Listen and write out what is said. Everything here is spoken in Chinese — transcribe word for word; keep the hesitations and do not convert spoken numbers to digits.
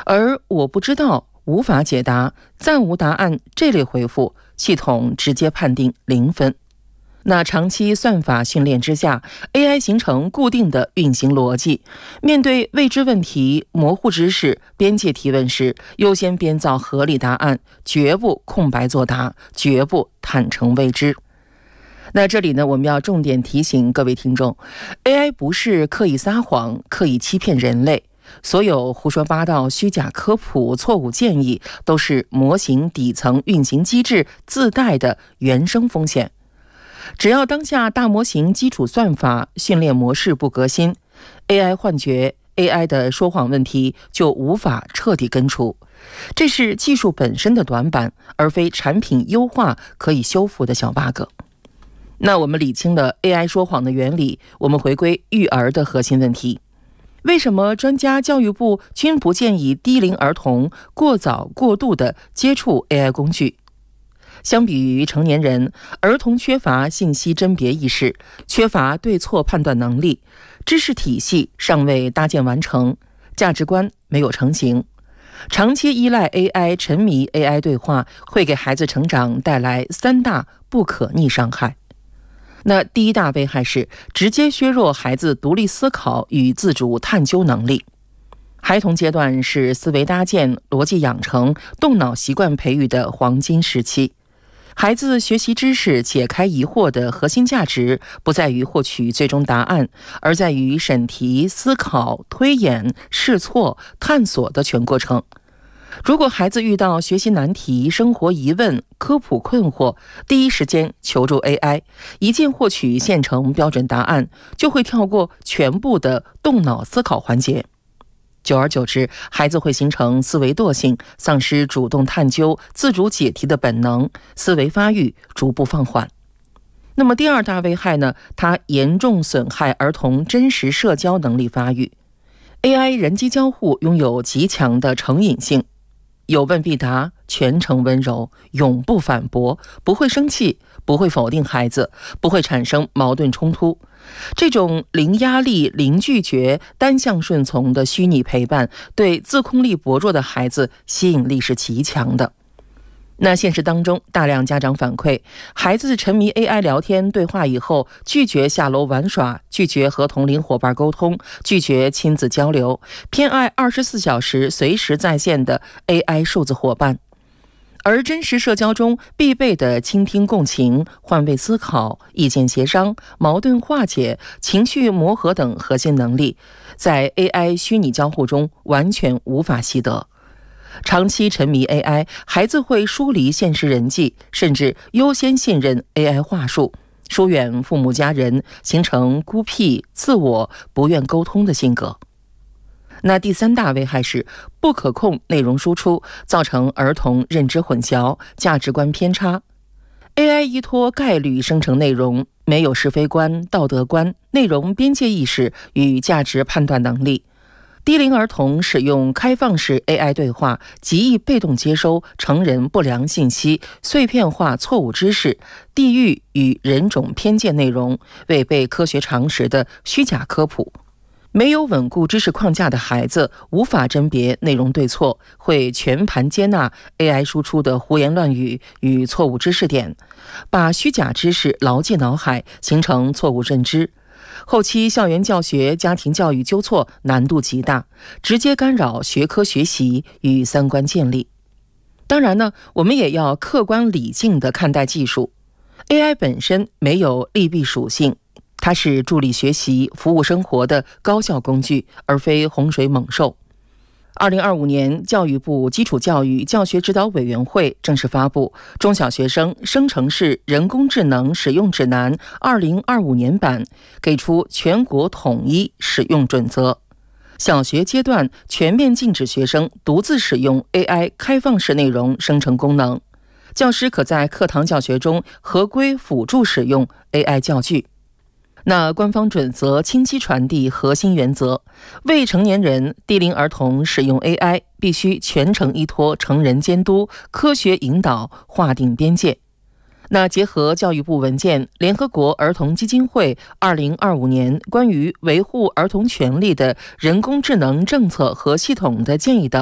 而我不知道、无法解答、暂无答案这类回复，系统直接判定零分。那长期算法训练之下 ，A I 形成固定的运行逻辑，面对未知问题、模糊知识、边界提问时，优先编造合理答案，绝不空白作答，绝不坦诚未知。那这里呢，我们要重点提醒各位听众 ，A I 不是刻意撒谎、刻意欺骗人类。所有胡说八道、虚假科普、错误建议，都是模型底层运行机制自带的原生风险。只要当下大模型基础算法训练模式不革新， A I 幻觉、A I 的说谎问题就无法彻底根除。这是技术本身的短板，而非产品优化可以修复的小 bug。那我们理清了 A I 说谎的原理，我们回归育儿的核心问题。为什么专家教育部均不建议低龄儿童过早过度地接触 A I 工具？相比于成年人，儿童缺乏信息甄别意识，缺乏对错判断能力，知识体系尚未搭建完成，价值观没有成型。长期依赖 A I、沉迷 A I 对话，会给孩子成长带来三大不可逆伤害。那第一大危害是直接削弱孩子独立思考与自主探究能力。孩童阶段是思维搭建、逻辑养成、动脑习惯培育的黄金时期。孩子学习知识、解开疑惑的核心价值，不在于获取最终答案，而在于审题、思考、推演、试错、探索的全过程。如果孩子遇到学习难题、生活疑问、科普困惑，第一时间求助 A I， 一键获取现成标准答案，就会跳过全部的动脑思考环节。久而久之，孩子会形成思维惰性，丧失主动探究、自主解题的本能，思维发育逐步放缓。那么第二大危害呢？它严重损害儿童真实社交能力发育。A I 人机交互拥有极强的成瘾性，有问必答，全程温柔，永不反驳，不会生气，不会否定孩子，不会产生矛盾冲突。这种零压力、零拒绝、单向顺从的虚拟陪伴，对自控力薄弱的孩子吸引力是极强的。那现实当中，大量家长反馈，孩子沉迷 A I 聊天对话以后，拒绝下楼玩耍，拒绝和同龄伙伴沟通，拒绝亲子交流，偏爱二十四小时随时在线的 A I 数字伙伴。而真实社交中必备的倾听共情、换位思考、意见协商、矛盾化解、情绪磨合等核心能力，在 A I 虚拟交互中完全无法习得。长期沉迷 A I， 孩子会疏离现实人际，甚至优先信任 A I 话术，疏远父母家人，形成孤僻、自我、不愿沟通的性格。那第三大危害是不可控内容输出，造成儿童认知混淆、价值观偏差。A I 依托概率生成内容，没有是非观、道德观、内容边界意识与价值判断能力。低龄儿童使用开放式 A I 对话，极易被动接收成人不良信息、碎片化错误知识、地域与人种偏见内容、违背科学常识的虚假科普。没有稳固知识框架的孩子无法甄别内容对错，会全盘接纳 A I 输出的胡言乱语与错误知识点，把虚假知识牢记脑海，形成错误认知。后期校园教学、家庭教育纠错难度极大，直接干扰学科学习与三观建立。当然呢，我们也要客观理性地看待技术。A I 本身没有利弊属性，它是助力学习、服务生活的高效工具，而非洪水猛兽。二零二五年，教育部基础教育教学指导委员会正式发布《中小学生生成式人工智能使用指南（二零二五年版）》，给出全国统一使用准则。小学阶段全面禁止学生独自使用 A I 开放式内容生成功能，教师可在课堂教学中合规辅助使用 A I 教具。那官方准则清晰传递核心原则：未成年人、低龄儿童使用 A I 必须全程依托成人监督，科学引导，划定边界。那结合教育部文件、联合国儿童基金会二零二五年关于维护儿童权利的人工智能政策和系统的建议等。